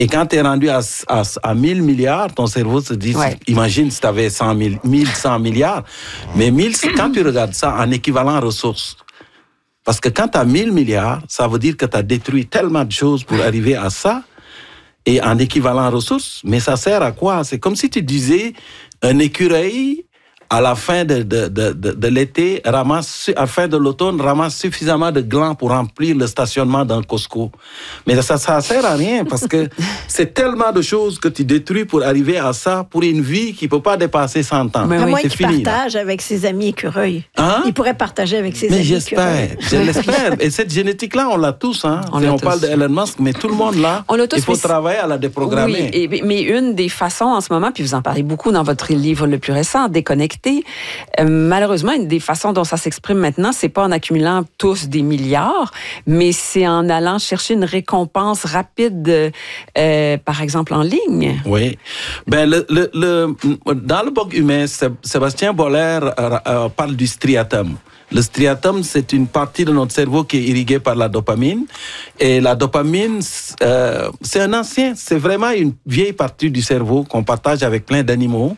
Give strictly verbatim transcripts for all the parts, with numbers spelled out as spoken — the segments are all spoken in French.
Et quand tu es rendu à, à, à mille milliards, ton cerveau se dit, ouais. imagine si tu avais cent mille, mille cent milliards. Mais mille, quand tu regardes ça en équivalent ressources, parce que quand tu as mille milliards, ça veut dire que tu as détruit tellement de choses pour arriver à ça, et en équivalent ressources. Mais ça sert à quoi? C'est comme si tu disais, un écureuil, à la fin de, de, de, de, de l'été, ramasse, à la fin de l'automne, ramasse suffisamment de glands pour remplir le stationnement d'un Costco. Mais ça, ça sert à rien parce que c'est tellement de choses que tu détruis pour arriver à ça pour une vie qui ne peut pas dépasser cent ans. Mais à oui. moins qu'il partage là. avec ses amis écureuils. Hein? Il pourrait partager avec ses mais amis j'espère, écureuils. Je l'espère. Et cette génétique-là, on l'a tous. Hein. On, on parle d'Elon Musk, mais tout le monde l'a. On l'a tous, il faut travailler à la déprogrammer. Oui, et, mais une des façons en ce moment, puis vous en parlez beaucoup dans votre livre le plus récent, Déconnecté, euh, malheureusement, une des façons dont ça s'exprime maintenant, c'est pas en accumulant tous des milliards, mais c'est en allant chercher une récompense rapide, euh, par exemple en ligne. Oui. Ben, le, le, le, dans le bug humain, Sébastien Boller euh, euh, parle du striatum. Le striatum, c'est une partie de notre cerveau qui est irriguée par la dopamine. Et la dopamine, euh, c'est un ancien, c'est vraiment une vieille partie du cerveau qu'on partage avec plein d'animaux.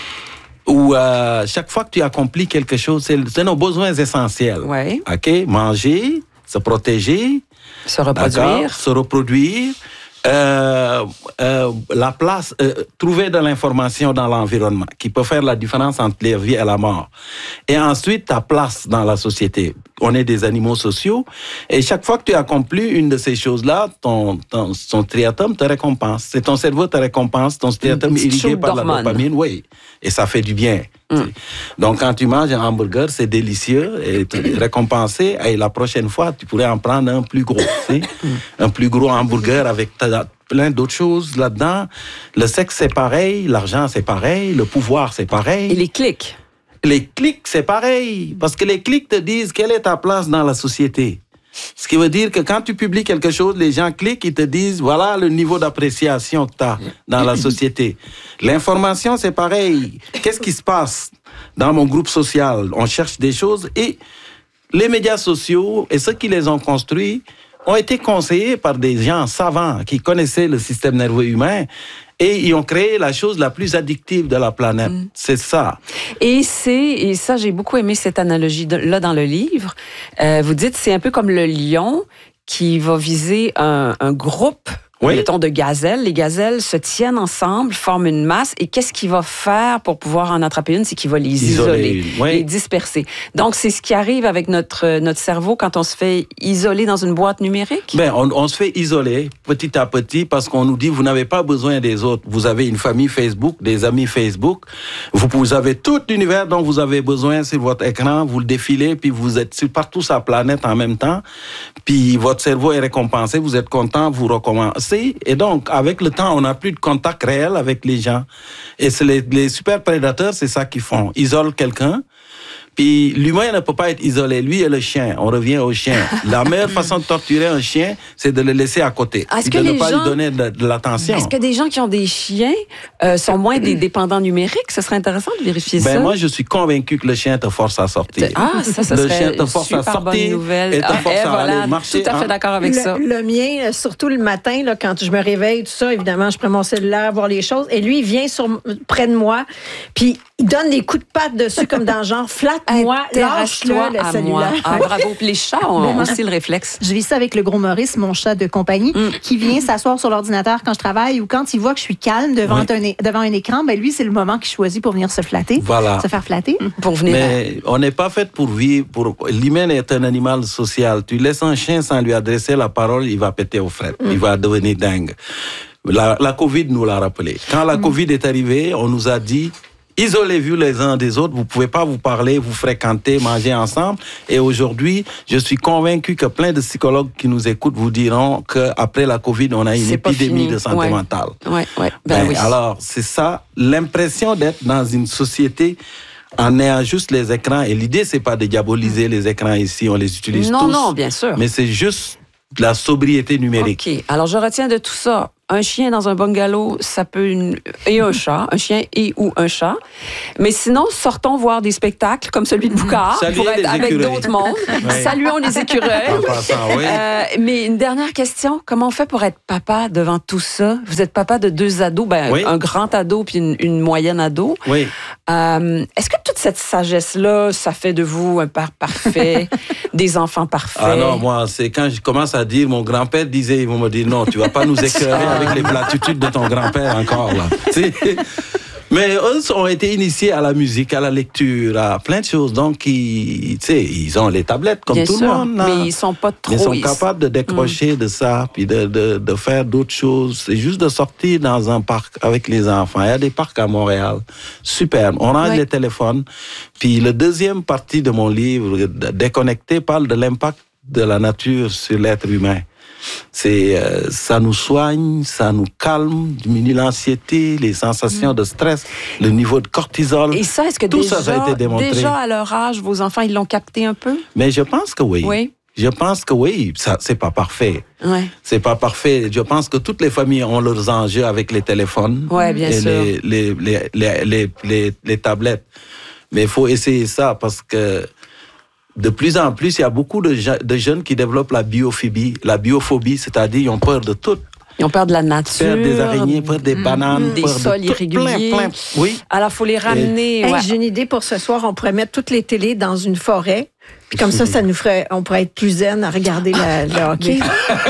Où euh, chaque fois que tu accomplis quelque chose, c'est, c'est nos besoins essentiels. Ouais. OK? Manger, se protéger. Se reproduire. Se reproduire. Euh, euh, la place, euh, trouver de l'information dans l'environnement qui peut faire la différence entre la vie et la mort. Et ensuite, ta place dans la société. On est des animaux sociaux et chaque fois que tu accomplis une de ces choses-là, ton, ton, ton striatum te récompense. C'est ton cerveau te récompense, ton striatum irrigué par la dopamine. Oui, et ça fait du bien. Mm. Donc, quand tu manges un hamburger, c'est délicieux et tu es récompensé. Et la prochaine fois, tu pourrais en prendre un plus gros. Tu sais? Un plus gros hamburger avec ta, plein d'autres choses là-dedans. Le sexe, c'est pareil. L'argent, c'est pareil. Le pouvoir, c'est pareil. Et les clics? Les clics, c'est pareil. Parce que les clics te disent quelle est ta place dans la société. Ce qui veut dire que quand tu publies quelque chose, les gens cliquent, ils te disent, voilà le niveau d'appréciation que tu as dans la société. L'information, c'est pareil. Qu'est-ce qui se passe dans mon groupe social? On cherche des choses et les médias sociaux et ceux qui les ont construits ont été conseillés par des gens savants qui connaissaient le système nerveux humain. Et ils ont créé la chose la plus addictive de la planète. Mm. C'est ça. Et c'est, et ça, j'ai beaucoup aimé cette analogie-là dans le livre. Euh, vous dites, c'est un peu comme le lion qui va viser un, un groupe, oui. mettons, de gazelles. Les gazelles se tiennent ensemble, forment une masse. Et qu'est-ce qu'il va faire pour pouvoir en attraper une? C'est qu'il va les isoler, isoler oui. les disperser. Donc, c'est ce qui arrive avec notre, notre cerveau quand on se fait isoler dans une boîte numérique? Ben, on, on se fait isoler petit à petit parce qu'on nous dit, vous n'avez pas besoin des autres. Vous avez une famille Facebook, des amis Facebook. Vous, vous avez tout l'univers dont vous avez besoin sur votre écran. Vous le défilez, puis vous êtes sur partout sur la planète en même temps. Puis votre cerveau est récompensé, vous êtes content, vous recommencez. Et donc, avec le temps, on n'a plus de contact réel avec les gens. Et c'est les, les super prédateurs, c'est ça qu'ils font. Ils isolent quelqu'un. Puis l'humain ne peut pas être isolé. Lui et le chien. On revient au chien. La meilleure façon de torturer un chien, c'est de le laisser à côté. Est-ce et que de les ne pas gens... lui donner de, de l'attention. Est-ce que des gens qui ont des chiens euh, sont moins des dépendants numériques? Ce serait intéressant de vérifier ben ça. Moi, je suis convaincu que le chien te force à sortir. Ah, ça, ça le serait chien te force super à sortir bonne nouvelle. Et te ah, force et à voilà, aller marcher. Tout à fait hein? d'accord avec le, ça. Le mien, surtout le matin, là, quand je me réveille, tout ça, évidemment, je prends mon cellulaire, voir les choses. Et lui, il vient sur, près de moi, puis il donne des coups de patte dessus comme dans genre, flatte-moi, lâche-le. Le à moi. Ah, bravo. Les chats ont aussi le réflexe. Je vis ça avec le gros Maurice, mon chat de compagnie, mm. qui vient s'asseoir sur l'ordinateur quand je travaille ou quand il voit que je suis calme devant, oui. un, devant un écran, ben lui, c'est le moment qu'il choisit pour venir se flatter, voilà. se faire flatter. Mm. Pour venir. Mais on n'est pas fait pour vivre. Pour... L'humain est un animal social. Tu laisses un chien sans lui adresser la parole, il va péter aux frettes. Mm. Il va devenir dingue. La, la COVID nous l'a rappelé. Quand la mm. COVID est arrivée, on nous a dit... Isolez-vous les uns des autres, vous ne pouvez pas vous parler, vous fréquenter, manger ensemble. Et aujourd'hui, je suis convaincu que plein de psychologues qui nous écoutent vous diront qu'après la COVID, on a une c'est épidémie de santé ouais. mentale. Ouais, ouais. Ben, ben, oui. Alors, c'est ça, l'impression d'être dans une société en ayant juste les écrans. Et l'idée, c'est pas de diaboliser les écrans ici, on les utilise non, tous. Non, non, bien sûr. Mais c'est juste de la sobriété numérique. OK. Alors, je retiens de tout ça. un chien dans un bungalow, ça peut... Une... Et un chat, un chien et ou un chat. Mais sinon, sortons voir des spectacles comme celui de Boucard Saluer pour être les avec écureuils. d'autres mondes. Ouais. Saluons les écureuils. En passant, oui. Euh, mais une dernière question. Comment on fait pour être papa devant tout ça? Vous êtes papa de deux ados, ben, Oui. un grand ado puis une, une moyenne ado. Oui. Euh, est-ce que toute cette sagesse-là, ça fait de vous un père parfait, des enfants parfaits? Ah non, moi, c'est quand je commence à dire, mon grand-père disait, ils vont me dire, non, tu vas pas nous écœurer avec les platitudes de ton grand-père encore, là. Tu sais? Mais eux ont été initiés à la musique, à la lecture, à plein de choses. Donc, ils, tu sais, ils ont les tablettes comme Bien tout sûr, le monde. Là. mais ils sont pas trop... Ils sont capables de décrocher mm. de ça, puis de, de, de faire d'autres choses. C'est juste de sortir dans un parc avec les enfants. Il y a des parcs à Montréal. Super. On range oui. les téléphones. Puis le deuxième partie de mon livre, Déconnecté, parle de l'impact de la nature sur l'être humain. C'est, euh, ça nous soigne, ça nous calme, diminue l'anxiété, les sensations de stress, le niveau de cortisol. Et ça, est-ce que tout déjà, ça, ça a été démontré. déjà à leur âge, vos enfants, ils l'ont capté un peu? Mais je pense que oui. Oui. Je pense que oui, ça, c'est pas parfait. Ouais. C'est pas parfait. Je pense que toutes les familles ont leurs enjeux avec les téléphones. Ouais, bien et sûr. Les, les, les, les, les, les, les tablettes. Mais il faut essayer ça parce que de plus en plus, il y a beaucoup de, je- de jeunes qui développent la biophobie, la biophobie, c'est-à-dire ils ont peur de tout. Ils ont peur de la nature. Peur des araignées, peur des bananes, des peur sols de tout, irréguliers. plein, plein. Oui. Alors, il faut les ramener. Hey, ouais. j'ai une idée pour ce soir. On pourrait mettre toutes les télés dans une forêt. Puis comme ça, ça nous ferait, on pourrait être plus zen à regarder la, le hockey.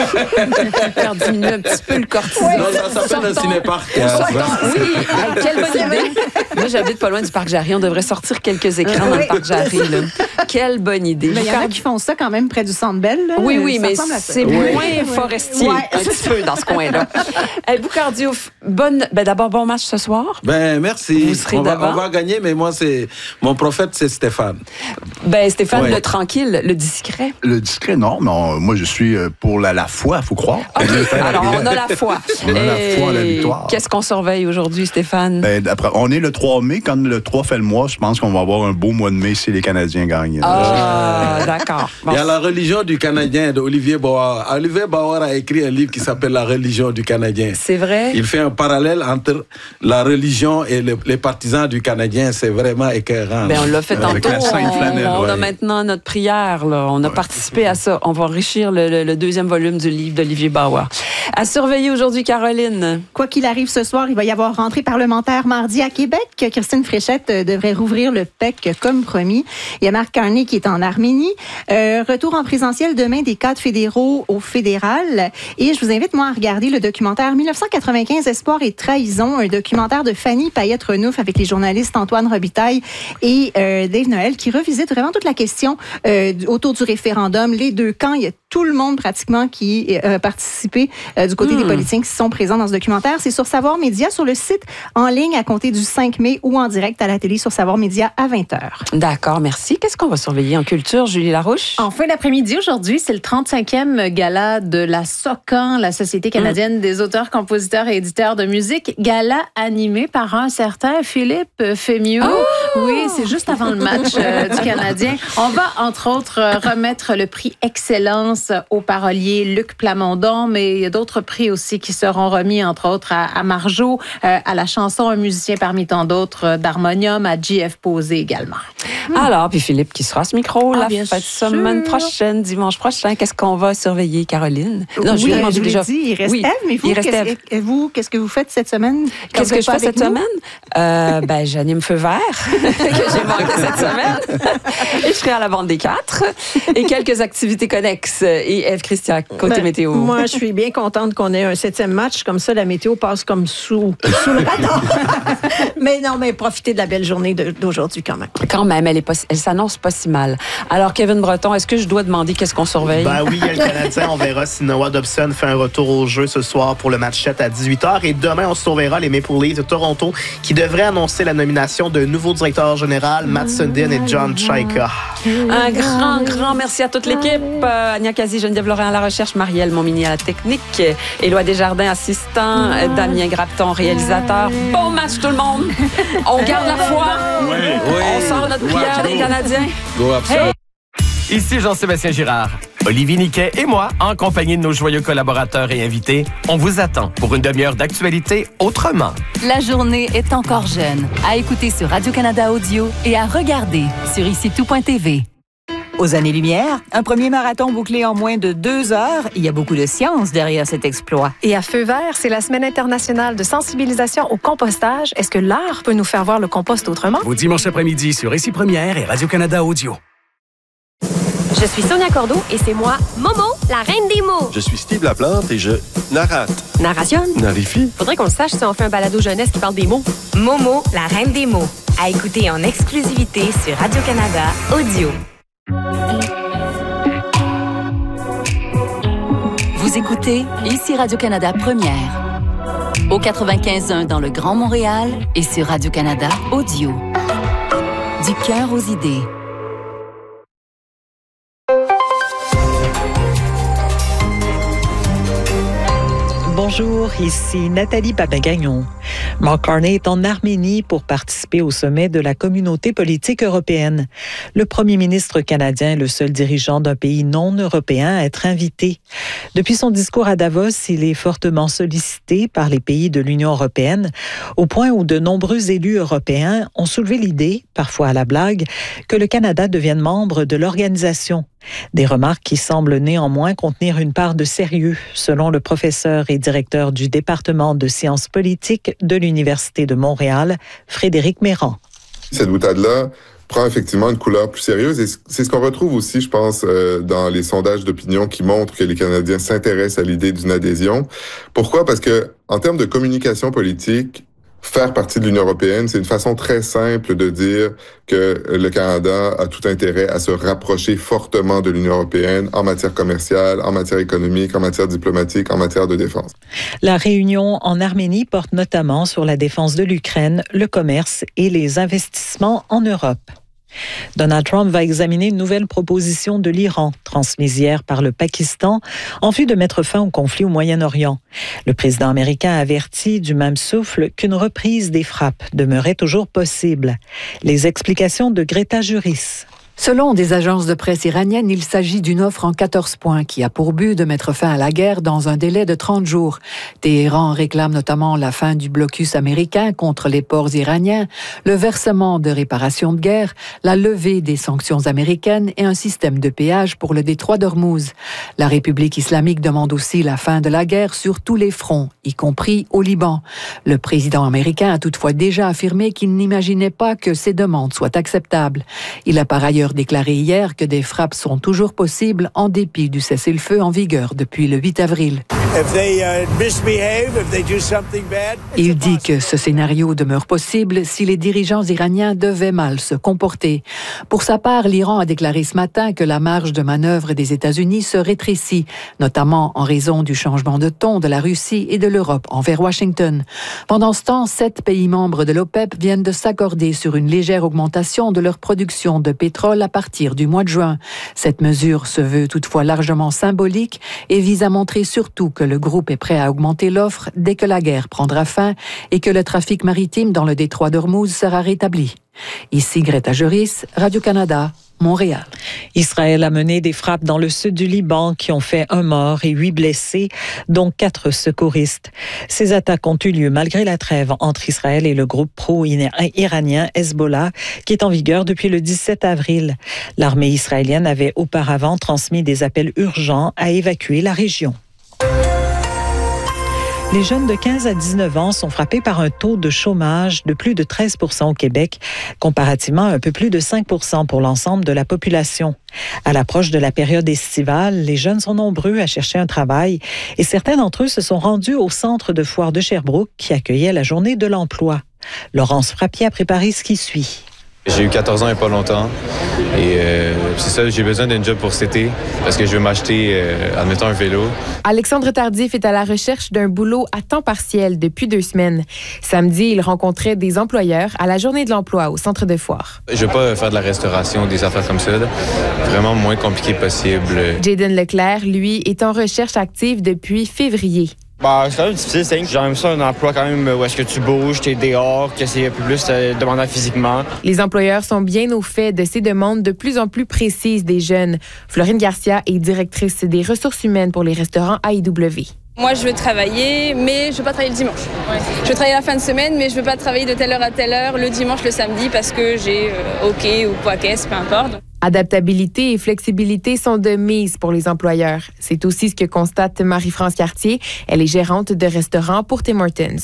Faire diminuer un petit peu le cortisol. Non, ça s'appelle un Sortons- cinéparc. Sortons- Oui, hey, quelle bonne idée. Moi, j'habite pas loin du parc Jarry. On devrait sortir quelques écrans dans le parc Jarry. Là. Quelle bonne idée. Mais il y en a qui font ça quand même près du Centre Bell. Là. Oui, oui, Ça mais ressemble à ça. c'est Oui. moins forestier, Ouais. un petit peu dans ce coin-là. Hey, Boucard Diouf, bonne, ben d'abord, bon match ce soir. Ben, merci. Vous serez on, va, devant. on va gagner, mais moi, c'est mon prophète, c'est Stéphane. Ben, Stéphane, Ouais. le tranquille, le discret. Le discret, non, mais on- moi, je suis euh, pour la, la foi, il faut croire. OK, Dieu fait la alors prière. on a la foi. On a la Et foi à la victoire. Qu'est-ce qu'on surveille aujourd'hui, Stéphane? Ben, d'après- on est le trois mai. Quand le trois fait le mois, je pense qu'on va avoir un beau mois de mai si les Canadiens gagnent. Ah, d'accord. Bon. Il y a la religion du Canadien d'Olivier Bauer. Olivier Bauer a écrit un livre qui s'appelle La religion du Canadien. C'est vrai? Il fait un parallèle entre la religion et le- les partisans du Canadien. C'est vraiment écœurant. Ben, on l'a fait Avec tantôt. la Sainte On, Flanelle, on a ouais. maintenant notre prière. Là. On a participé à ça. On va enrichir le, le- le deuxième volume du livre d'Olivier Bauer. À surveiller aujourd'hui, Caroline. Quoi qu'il arrive ce soir, il va y avoir rentrée parlementaire mardi à Québec. Christine Fréchette euh, devrait rouvrir le P E C comme promis. Il y a Marc Carney qui est en Arménie. Euh, retour en présentiel demain des cadres fédéraux au fédéral. Et je vous invite, moi, à regarder le documentaire mille neuf cent quatre-vingt-quinze, Espoir et trahison, un documentaire de Fanny Payette-Renouf avec les journalistes Antoine Robitaille et euh, Dave Noël qui revisite vraiment toute la question euh, du- autour du référendum, les deux camps. Il y a tout le monde pratiquement qui a participé euh, du côté Hmm. des politiciens qui sont présents dans ce documentaire. C'est sur Savoir Média, sur le site en ligne à compter du cinq mai ou en direct à la télé sur Savoir Média à vingt heures. D'accord, merci. Qu'est-ce qu'on va surveiller en culture, Julie Larouche? En fin d'après-midi, aujourd'hui, c'est le trente-cinquième gala de la SOCAN, la Société canadienne des auteurs, compositeurs et éditeurs de musique. Gala animé par un certain Philippe Fémieux. Oh! Oui, c'est juste avant le match euh, du Canadien. On va, entre autres, euh, remettre le prix Excellence au parolier Luc Plamondon, mais il y a d'autres prix aussi qui seront remis, entre autres, à, à Marjo, euh, à la chanson Un musicien parmi tant d'autres euh, d'Harmonium, à J F Posé également. Alors, puis Philippe qui sera à ce micro Ah, la bien fête sûr. semaine prochaine, dimanche prochain. Qu'est-ce qu'on va surveiller, Caroline? Non, oui, je lui ai demandé je l'ai déjà. dit, il reste Oui, Ève, mais vous, il reste qu'est-ce, Ève. et vous, qu'est-ce que vous faites cette semaine? quand Qu'est-ce vous que êtes je pas fais avec cette nous? semaine? Euh, ben, j'anime Feu vert, que j'ai manqué cette semaine. Et je serai à la bande des quatre. Et quelques activités connexes. Et Ève Christian, côté Ben, météo. Moi, je suis bien contente qu'on ait un septième match. Comme ça, la météo passe comme sous, sous le radar. Mais non, mais profitez de la belle journée de- d'aujourd'hui quand même. Quand même, elle, est pas, elle s'annonce pas si mal. Alors, Kevin Breton, est-ce que je dois demander qu'est-ce qu'on surveille? Ben oui, il y a le Canadien. On verra si Noah Dobson fait un retour au jeu ce soir pour le match sept à dix-huit heures. Et demain, on surveillera les Maple Leafs de Toronto qui devraient annoncer la nomination d'un nouveau directeur général, Matt Sundin et John Chaika. Un grand, grand merci à toute l'équipe. Euh, Ania Kazi, Geneviève Laurent à la recherche, Marielle Montmini à la technique, Éloi Desjardins, assistant, euh, Damien Grapton, réalisateur. Bon match tout le monde. On garde la foi. Oui. On sort notre prière Ouais, des go. Canadiens. Go, absolument. Hey. ici Jean-Sébastien Girard. Olivier Niquet et moi, en compagnie de nos joyeux collaborateurs et invités, on vous attend pour une demi-heure d'actualité autrement. La journée est encore jeune. À écouter sur Radio-Canada Audio et à regarder sur ici tout point t v. Aux années-lumière, un premier marathon bouclé en moins de deux heures, il y a beaucoup de science derrière cet exploit. Et à Feu vert, c'est la Semaine internationale de sensibilisation au compostage. Est-ce que l'art peut nous faire voir le compost autrement? Au dimanche après-midi sur Ici Première et Radio-Canada Audio. Je suis Sonia Cordeau et c'est moi, Momo, la reine des mots. Je suis Steve Laplante et je narrate. Narration? Narifie. Faudrait qu'on le sache si on fait un balado jeunesse qui parle des mots. Momo, la reine des mots. À écouter en exclusivité sur Radio-Canada Audio. Vous écoutez ici Radio-Canada Première. Au quatre-vingt-quinze point un dans le Grand Montréal et sur Radio-Canada Audio. Du cœur aux idées. Bonjour, ici Nathalie Papagagnon. Mark Carney est en Arménie pour participer au sommet de la communauté politique européenne. Le premier ministre canadien est le seul dirigeant d'un pays non européen à être invité. Depuis son discours à Davos, il est fortement sollicité par les pays de l'Union européenne, au point où de nombreux élus européens ont soulevé l'idée, parfois à la blague, que le Canada devienne membre de l'organisation. Des remarques qui semblent néanmoins contenir une part de sérieux, selon le professeur et directeur du département de sciences politiques de l'Université de Montréal, Frédéric Méran. Cette boutade-là prend effectivement une couleur plus sérieuse et c'est ce qu'on retrouve aussi, je pense, euh, dans les sondages d'opinion qui montrent que les Canadiens s'intéressent à l'idée d'une adhésion. Pourquoi? Parce que, en termes de communication politique, faire partie de l'Union européenne, c'est une façon très simple de dire que le Canada a tout intérêt à se rapprocher fortement de l'Union européenne en matière commerciale, en matière économique, en matière diplomatique, en matière de défense. La réunion en Arménie porte notamment sur la défense de l'Ukraine, le commerce et les investissements en Europe. Donald Trump va examiner une nouvelle proposition de l'Iran, transmise hier par le Pakistan, en vue de mettre fin au conflit au Moyen-Orient. Le président américain a averti du même souffle qu'une reprise des frappes demeurait toujours possible. Les explications de Greta Juris. Selon des agences de presse iraniennes, il s'agit d'une offre en quatorze points qui a pour but de mettre fin à la guerre dans un délai de trente jours. Téhéran réclame notamment la fin du blocus américain contre les ports iraniens, le versement de réparations de guerre, la levée des sanctions américaines et un système de péage pour le détroit d'Ormuz. La République islamique demande aussi la fin de la guerre sur tous les fronts, y compris au Liban. Le président américain a toutefois déjà affirmé qu'il n'imaginait pas que ces demandes soient acceptables. Il a par ailleurs déclaré hier que des frappes sont toujours possibles en dépit du cessez-le-feu en vigueur depuis le huit avril. Il dit que ce scénario demeure possible si les dirigeants iraniens devaient mal se comporter. Pour sa part, l'Iran a déclaré ce matin que la marge de manœuvre des États-Unis se rétrécit, notamment en raison du changement de ton de la Russie et de l'Europe envers Washington. Pendant ce temps, sept pays membres de l'OPEP viennent de s'accorder sur une légère augmentation de leur production de pétrole à partir du mois de juin. Cette mesure se veut toutefois largement symbolique et vise à montrer surtout que le groupe est prêt à augmenter l'offre dès que la guerre prendra fin et que le trafic maritime dans le détroit d'Ormuz sera rétabli. Ici Greta Juris, Radio-Canada, Montréal. Israël a mené des frappes dans le sud du Liban qui ont fait un mort et huit blessés, dont quatre secouristes. Ces attaques ont eu lieu malgré la trêve entre Israël et le groupe pro-iranien Hezbollah, qui est en vigueur depuis le dix-sept avril. L'armée israélienne avait auparavant transmis des appels urgents à évacuer la région. Les jeunes de quinze à dix-neuf ans sont frappés par un taux de chômage de plus de treize pour cent au Québec, comparativement à un peu plus de cinq pour cent pour l'ensemble de la population. À l'approche de la période estivale, les jeunes sont nombreux à chercher un travail et certains d'entre eux se sont rendus au centre de foire de Sherbrooke qui accueillait la journée de l'emploi. Laurence Frappier a préparé ce qui suit. J'ai eu quatorze ans il n'y a pas longtemps et euh, c'est ça, j'ai besoin d'un job pour cet été parce que je veux m'acheter, euh, admettons, un vélo. Alexandre Tardif est à la recherche d'un boulot à temps partiel depuis deux semaines. Samedi, il rencontrait des employeurs à la journée de l'emploi au centre de foire. Je veux pas faire de la restauration ou des affaires comme ça, là. Vraiment moins compliqué possible. Jaden Leclerc, lui, est en recherche active depuis février. Bah, c'est quand même difficile. C'est j'aime ça un emploi quand même où est-ce que tu bouges, t'es dehors, que c'est un peu plus euh, demandant physiquement. Les employeurs sont bien au fait de ces demandes de plus en plus précises des jeunes. Florine Garcia est directrice des ressources humaines pour les restaurants A I W. Moi, je veux travailler, mais je veux pas travailler le dimanche. Je veux travailler la fin de semaine, mais je veux pas travailler de telle heure à telle heure, le dimanche, le samedi, parce que j'ai euh, hockey ou poids-caisse, peu importe. Adaptabilité et flexibilité sont de mise pour les employeurs. C'est aussi ce que constate Marie-France Cartier. Elle est gérante de restaurant pour Tim Hortons.